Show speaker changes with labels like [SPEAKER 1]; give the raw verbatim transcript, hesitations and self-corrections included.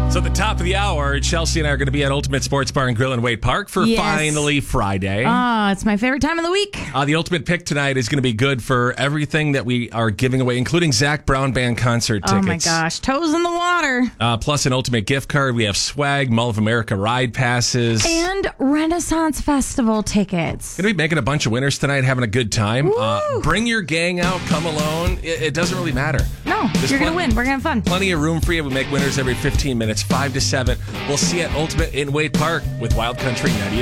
[SPEAKER 1] So at the top of the hour, Chelsea and I are going to be at Ultimate Sports Bar and Grill in Wade Park for
[SPEAKER 2] Yes.
[SPEAKER 1] Finally Friday.
[SPEAKER 2] Ah, it's my favorite time of the week.
[SPEAKER 1] Uh, the ultimate pick tonight is going to be good for everything that we are giving away, including Zach Brown Band concert tickets.
[SPEAKER 2] Oh my gosh, toes in the water.
[SPEAKER 1] Uh, plus an ultimate gift card. We have swag, Mall of America ride passes.
[SPEAKER 2] And Renaissance Festival tickets.
[SPEAKER 1] Going to be making a bunch of winners tonight, having a good time. Uh, bring your gang out, come alone. It, it doesn't really matter.
[SPEAKER 2] No,
[SPEAKER 1] There's
[SPEAKER 2] you're going to
[SPEAKER 1] plen-
[SPEAKER 2] win. We're going to have fun.
[SPEAKER 1] Plenty of room for you. We make winners every fifteen minutes, five to seven. We'll see you at Ultimate in Wade Park with Wild Country ninety.